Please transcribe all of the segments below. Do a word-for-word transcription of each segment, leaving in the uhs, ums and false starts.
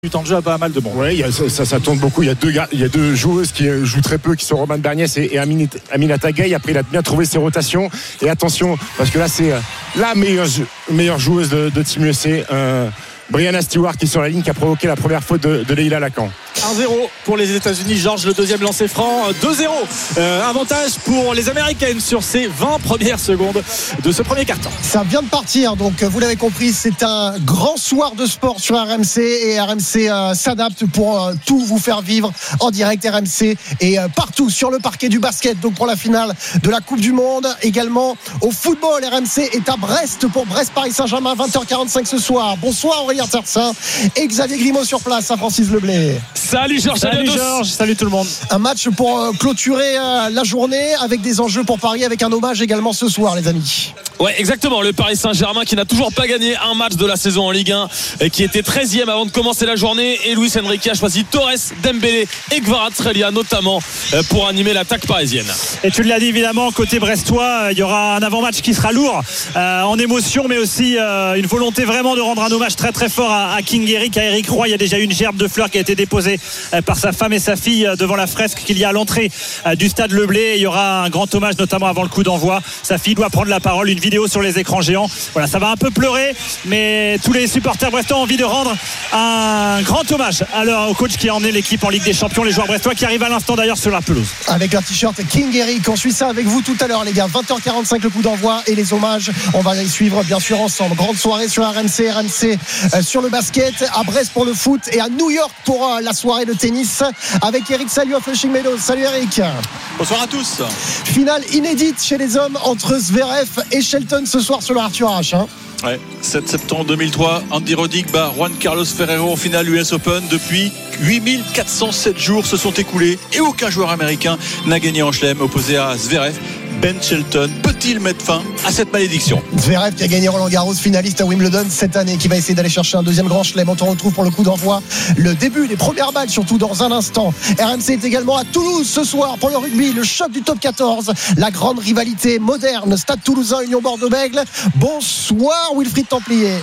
du temps de jeu à pas mal de monde. Oui, ça, ça, ça tourne beaucoup. Il y a deux gars, il y a deux joueuses qui jouent très peu, qui sont Roman Berniès et, et Aminata Gueye. Après, il a bien trouvé ses rotations. Et attention, parce que là, c'est la meilleure, meilleure joueuse de, de Team U S A, euh, Brianna Stewart, qui est sur la ligne, qui a provoqué la première faute de, de Leila Lacan. un zéro pour les États-Unis. Georges, le deuxième lancé franc. deux zéro. Euh, avantage pour les Américaines sur ces vingt premières secondes de ce premier quart-temps. Ça vient de partir, donc vous l'avez compris, c'est un grand soir de sport sur R M C et R M C euh, s'adapte pour euh, tout vous faire vivre en direct. R M C et euh, partout sur le parquet du basket, donc pour la finale de la Coupe du Monde, également au football. R M C est à Brest pour Brest-Paris Saint-Germain, vingt heures quarante-cinq ce soir. Bonsoir Aurélien Tercin et Xavier Grimaud sur place à Francis Leblay. Salut Georges, salut, salut Georges, salut tout le monde. Un match pour euh, clôturer euh, la journée avec des enjeux pour Paris, avec un hommage également ce soir, les amis. Ouais, exactement. Le Paris Saint-Germain qui n'a toujours pas gagné un match de la saison en Ligue un et qui était treizième avant de commencer la journée. Et Luis Enrique a choisi Torres, Dembélé et Kvaratskhelia notamment pour animer l'attaque parisienne. Et tu l'as dit évidemment, côté brestois, il y aura un avant-match qui sera lourd euh, en émotion, mais aussi euh, une volonté vraiment de rendre un hommage très très fort à, à King Eric, à Eric Roy. Il y a déjà une gerbe de fleurs qui a été déposée euh, par sa femme et sa fille euh, devant la fresque qu'il y a à l'entrée euh, du stade Leblay. Il y aura un grand hommage notamment avant le coup d'envoi. Sa fille doit prendre la parole, une vidéo sur les écrans géants. Voilà, ça va un peu pleurer, mais tous les supporters brestois ont envie de rendre un grand hommage alors au coach qui a emmené l'équipe en Ligue des Champions, les joueurs brestois qui arrivent à l'instant d'ailleurs sur la pelouse. Avec leur t-shirt King Eric, on suit ça avec vous tout à l'heure les gars. vingt heures quarante-cinq le coup d'envoi et les hommages, on va les suivre bien sûr ensemble. Grande soirée sur R M C, R M C euh, sur le basket, à Brest pour le foot et à New York pour euh, la soirée de tennis avec Eric Salio à Flushing Meadows. Salut Eric. Bonsoir à tous. Finale inédite chez les hommes entre Zverev et Shelton ce soir sur le Arthur Ashe. Hein. Ouais, sept septembre deux mille trois, Andy Roddick bat Juan Carlos Ferrero en finale U S Open. Depuis huit mille quatre cent sept jours se sont écoulés et aucun joueur américain n'a gagné en chelem opposé à Zverev. Ben Shelton peut-il mettre fin à cette malédiction? Zverev qui a gagné Roland Garros, finaliste à Wimbledon cette année, qui va essayer d'aller chercher un deuxième grand chelem. On te retrouve pour le coup d'envoi, le début, les premières balles surtout dans un instant. R M C est également à Toulouse ce soir pour le rugby, le choc du top quatorze, la grande rivalité moderne, Stade Toulousain, Union Bordeaux-Bègles. Bonsoir Wilfried Templier.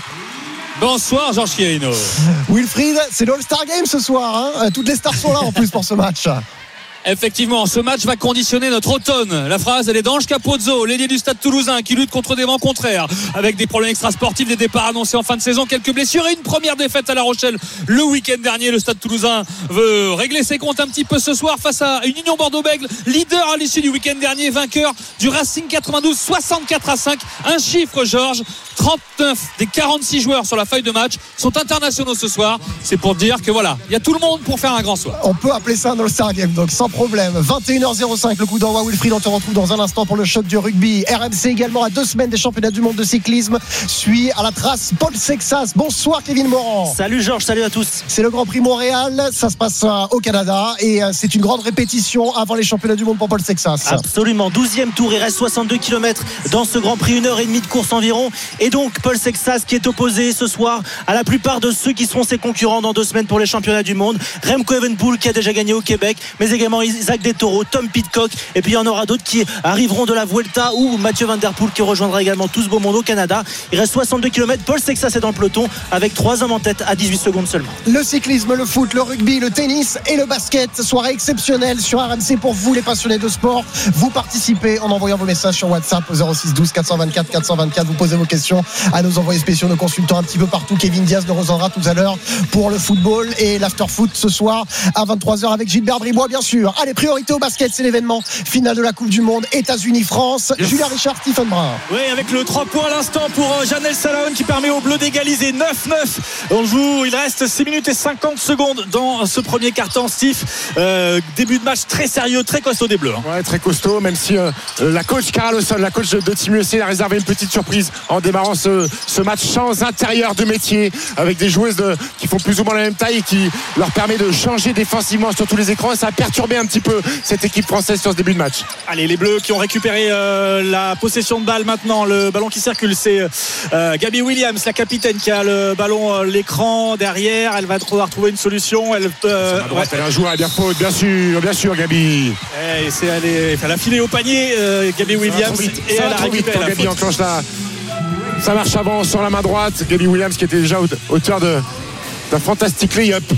Bonsoir Georges Chirino. Wilfried, c'est l'All-Star Game ce soir, hein. Toutes les stars sont là en plus pour ce match. Effectivement, ce match va conditionner notre automne. La phrase, elle est d'Ange Capozzo, l'ailier du Stade Toulousain, qui lutte contre des vents contraires, avec des problèmes extrasportifs, des départs annoncés en fin de saison, quelques blessures et une première défaite à La Rochelle le week-end dernier. Le Stade Toulousain veut régler ses comptes un petit peu ce soir face à une Union Bordeaux-Bègles, leader à l'issue du week-end dernier, vainqueur du Racing quatre-vingt-douze, soixante-quatre à cinq. Un chiffre, Georges, trente-neuf des quarante-six joueurs sur la feuille de match sont internationaux ce soir. C'est pour dire que voilà, il y a tout le monde pour faire un grand soir. On peut appeler ça un All-Star Game, donc sans problème. vingt et une heures cinq le coup d'envoi. Wilfried, on te retrouve dans un instant pour le choc du rugby. R M C également à deux semaines des championnats du monde de cyclisme suit à la trace Paul Sexas. Bonsoir Kevin Morand. Salut Georges, salut à tous. C'est le Grand Prix Montréal, ça se passe au Canada et c'est une grande répétition avant les championnats du monde pour Paul Sexas. Absolument, douzième tour, il reste soixante-deux kilomètres dans ce Grand Prix, une heure trente de course environ. Et donc Paul Sexas qui est opposé ce soir à la plupart de ceux qui seront ses concurrents dans deux semaines pour les championnats du monde. Remco Evenepoel qui a déjà gagné au Québec, mais également Isaac Detoro, Tom Pidcock, et puis il y en aura d'autres qui arriveront de la Vuelta, ou Mathieu Van Der Poel qui rejoindra également tout ce beau monde au Canada. Il reste soixante-deux kilomètres, Paul Sexas est dans le peloton avec trois hommes en tête à dix-huit secondes seulement. Le cyclisme, le foot, le rugby, le tennis et le basket, soirée exceptionnelle sur R M C pour vous les passionnés de sport. Vous participez en envoyant vos messages sur WhatsApp au zéro six douze quatre cent vingt-quatre quatre cent vingt-quatre. Vous posez vos questions à nos envoyés spéciaux, nos consultants un petit peu partout. Kevin Diaz nous rejoindra tout à l'heure pour le football et l'after-foot ce soir à vingt-trois heures avec Gilbert Bribois bien sûr. Allez, priorité au basket, c'est l'événement finale de la Coupe du Monde, États-Unis-France. Yes. Julien Richard, Stephen Brun. Oui, avec le trois points à l'instant pour Janelle Salaon qui permet aux Bleus d'égaliser neuf neuf. On joue, il reste six minutes et cinquante secondes dans ce premier quart-temps. Steve, euh, début de match très sérieux, très costaud des Bleus. Hein. Ouais, très costaud, même si euh, la coach Cara Lawson, la coach de, de Team U S A, a réservé une petite surprise en démarrant ce, ce match sans intérieur de métier, avec des joueuses de, qui font plus ou moins la même taille et qui leur permet de changer défensivement sur tous les écrans. Et ça a perturbé un petit peu cette équipe française sur ce début de match. Allez, les Bleus qui ont récupéré euh, la possession de balle maintenant, le ballon qui circule, c'est euh, Gabby Williams, la capitaine, qui a le ballon, euh, l'écran derrière. Elle va pouvoir trouver une solution. Elle, euh, à droite, ouais. Elle a un joueur à bien faute, bien sûr, bien sûr, Gabi. Et c'est, elle, est, elle a filé au panier, euh, Gabby Williams, et ça elle a récupéré la Gabi faute. enclenche la, ça marche avant sur la main droite. Gabby Williams qui était déjà hauteur de d'un fantastique lay-up